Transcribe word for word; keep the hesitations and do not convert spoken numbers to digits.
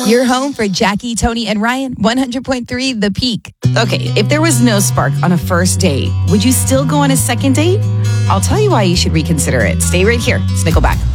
Your home for Jackie, Tony, and Ryan. one hundred point three The Peak. Okay, if there was no spark on a first date, would you still go on a second date? I'll tell you why you should reconsider it. Stay right here. It's Nickelback.